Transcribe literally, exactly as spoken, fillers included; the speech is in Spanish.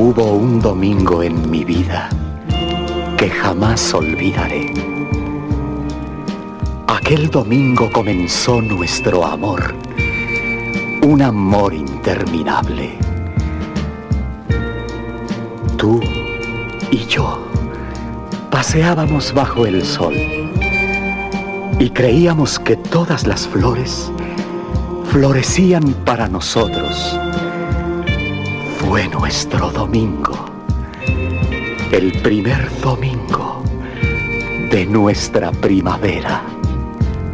Hubo un domingo en mi vida que jamás olvidaré. Aquel domingo comenzó nuestro amor, un amor interminable. Tú y yo paseábamos bajo el sol y creíamos que todas las flores florecían para nosotros. Fue nuestro domingo, el primer domingo de nuestra primavera.